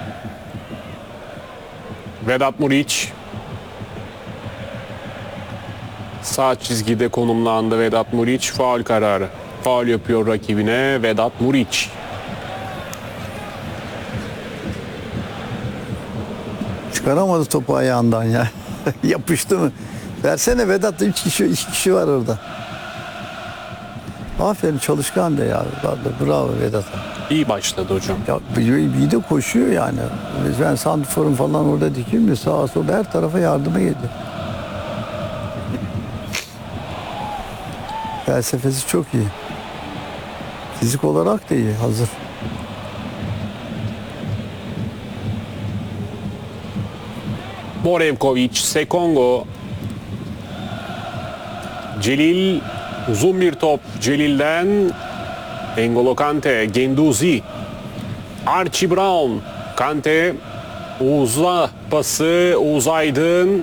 Vedat Muriç. Sağ çizgide konumlandı Vedat Muriç. Faul kararı. Faul yapıyor rakibine Vedat Muriç. Çıkaramadı topu ayağından ya. Yapıştı mı? Versene Vedat, 3 kişi, 2 kişi var orada. Aferin, çalışkan da ya. Bravo Vedat'a. İyi başladı hocam. Ya bir de koşuyor yani. Ben santrforum falan orada dikeyim de sağa sola her tarafa yardıma geliyor. Felsefesi çok iyi. Fizik olarak da iyi, hazır. Borevkovic, Sekongo. Celil, uzun bir top Celil'den. N'Golo Kante, Guendouzi. Archie Brown, Kante. Oğuz'a pası, Oğuz Aydın.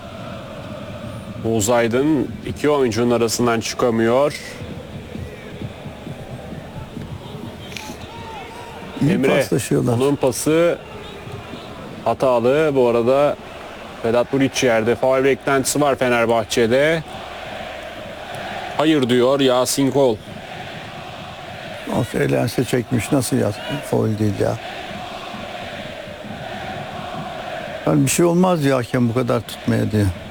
Oğuz Aydın iki oyuncunun arasından çıkamıyor. İyi Emre, paslaşıyorlar. onun pası hatalı. Bu arada Vedat Muriç yerde. Faul beklentisi var Fenerbahçe'de. Hayır diyor Yasin Kol. Nasıl elense çekmiş, nasıl ya? Faul değil ya. Yani bir şey olmaz ya hakem bu kadar tutmaya diye.